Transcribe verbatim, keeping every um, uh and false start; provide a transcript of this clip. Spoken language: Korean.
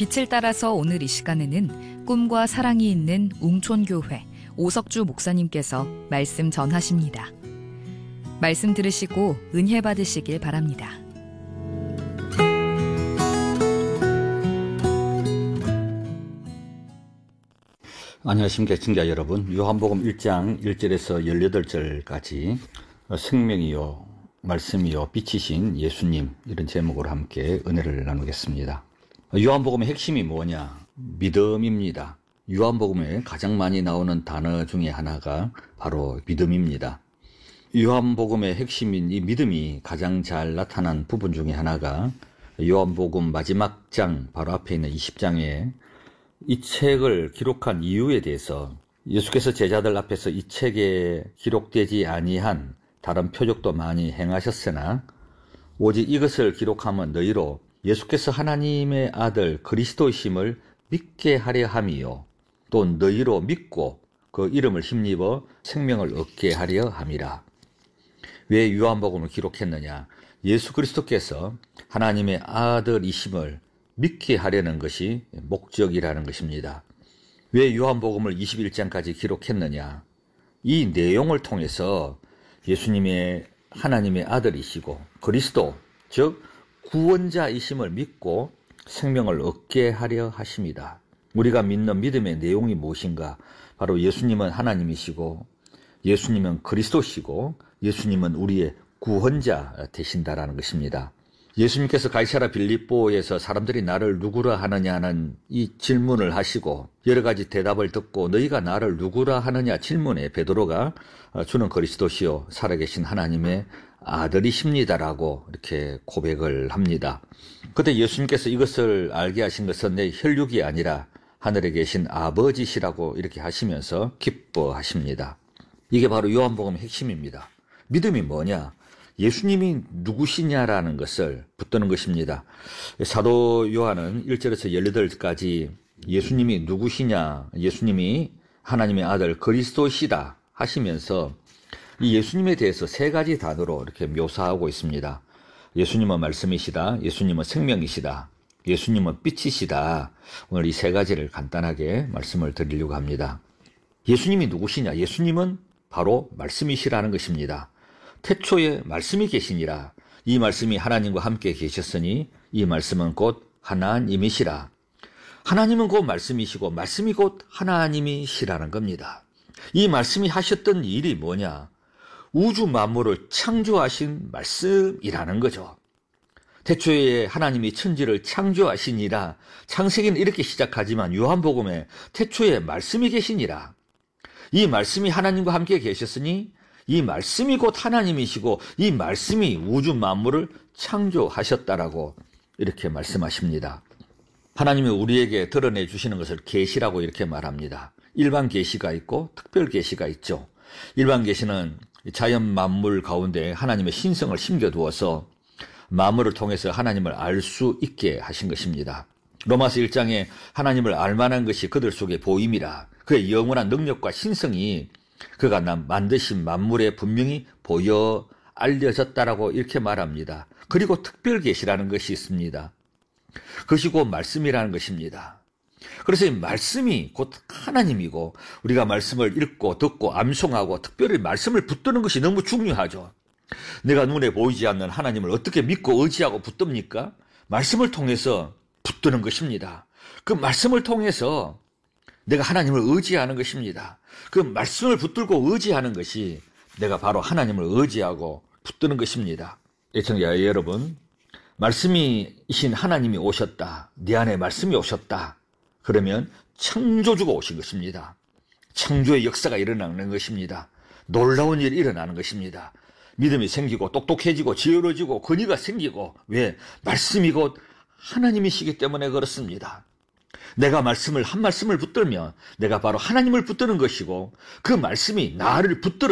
빛을 따라서 오늘 이 시간에는 꿈과 사랑이 있는 웅촌교회 오석주 목사님께서 말씀 전하십니다. 말씀 들으시고 은혜 받으시길 바랍니다. 안녕하십니까 시청자 여러분. 요한복음 일 장 일 절에서 십팔 절까지 생명이요 말씀이요 빛이신 예수님, 이런 제목으로 함께 은혜를 나누겠습니다. 요한복음의 핵심이 뭐냐? 믿음입니다. 요한복음에 가장 많이 나오는 단어 중에 하나가 바로 믿음입니다. 요한복음의 핵심인 이 믿음이 가장 잘 나타난 부분 중에 하나가 요한복음 마지막 장 바로 앞에 있는 이십 장에 이 책을 기록한 이유에 대해서 예수께서 제자들 앞에서 이 책에 기록되지 아니한 다른 표적도 많이 행하셨으나 오직 이것을 기록하면 너희로 예수께서 하나님의 아들 그리스도이심을 믿게 하려 함이요 또 너희로 믿고 그 이름을 힘입어 생명을 얻게 하려 함이라. 왜 요한복음을 기록했느냐? 예수 그리스도께서 하나님의 아들이심을 믿게 하려는 것이 목적이라는 것입니다. 왜 요한복음을 이십일 장까지 기록했느냐? 이 내용을 통해서 예수님의 하나님의 아들이시고 그리스도, 즉 구원자이심을 믿고 생명을 얻게 하려 하십니다. 우리가 믿는 믿음의 내용이 무엇인가? 바로 예수님은 하나님이시고 예수님은 그리스도시고 예수님은 우리의 구원자 되신다라는 것입니다. 예수님께서 가이사랴 빌립보에서 사람들이 나를 누구라 하느냐는 이 질문을 하시고 여러 가지 대답을 듣고 너희가 나를 누구라 하느냐 질문에 베드로가 주는 그리스도시요 살아계신 하나님의 아들이십니다라고 이렇게 고백을 합니다. 그때 예수님께서 이것을 알게 하신 것은 내 혈육이 아니라 하늘에 계신 아버지시라고 이렇게 하시면서 기뻐하십니다. 이게 바로 요한복음의 핵심입니다. 믿음이 뭐냐? 예수님이 누구시냐라는 것을 붙드는 것입니다. 사도 요한은 일 절에서 십팔 절까지 예수님이 누구시냐, 예수님이 하나님의 아들 그리스도시다 하시면서 이 예수님에 대해서 세 가지 단어로 이렇게 묘사하고 있습니다. 예수님은 말씀이시다, 예수님은 생명이시다, 예수님은 빛이시다. 오늘 이 세 가지를 간단하게 말씀을 드리려고 합니다. 예수님이 누구시냐? 예수님은 바로 말씀이시라는 것입니다. 태초에 말씀이 계시니라. 이 말씀이 하나님과 함께 계셨으니 이 말씀은 곧 하나님이시라. 하나님은 곧 말씀이시고 말씀이 곧 하나님이시라는 겁니다. 이 말씀이 하셨던 일이 뭐냐? 우주 만물을 창조하신 말씀이라는 거죠. 태초에 하나님이 천지를 창조하시니라. 창세기는 이렇게 시작하지만 요한복음에 태초에 말씀이 계시니라. 이 말씀이 하나님과 함께 계셨으니 이 말씀이 곧 하나님이시고 이 말씀이 우주 만물을 창조하셨다라고 이렇게 말씀하십니다. 하나님이 우리에게 드러내 주시는 것을 계시라고 이렇게 말합니다. 일반 계시가 있고 특별 계시가 있죠. 일반 계시는 자연 만물 가운데 하나님의 신성을 심겨두어서 만물을 통해서 하나님을 알 수 있게 하신 것입니다. 로마서 일 장에 하나님을 알만한 것이 그들 속에 보임이라. 그의 영원한 능력과 신성이 그가 만드신 만물에 분명히 보여 알려졌다라고 이렇게 말합니다. 그리고 특별 계시라는 것이 있습니다. 그것이 곧 말씀이라는 것입니다. 그래서 이 말씀이 곧 하나님이고 우리가 말씀을 읽고 듣고 암송하고 특별히 말씀을 붙드는 것이 너무 중요하죠. 내가 눈에 보이지 않는 하나님을 어떻게 믿고 의지하고 붙듭니까? 말씀을 통해서 붙드는 것입니다. 그 말씀을 통해서 내가 하나님을 의지하는 것입니다. 그 말씀을 붙들고 의지하는 것이 내가 바로 하나님을 의지하고 붙드는 것입니다. 애청자 여러분, 말씀이신 하나님이 오셨다. 네 안에 말씀이 오셨다. 그러면 창조주가 오신 것입니다. 창조의 역사가 일어나는 것입니다. 놀라운 일이 일어나는 것입니다. 믿음이 생기고 똑똑해지고 지혜로워지고 권위가 생기고, 왜? 말씀이 곧 하나님이시기 때문에 그렇습니다. 내가 말씀을 한 말씀을 붙들면 내가 바로 하나님을 붙드는 것이고 그 말씀이 나를 붙들어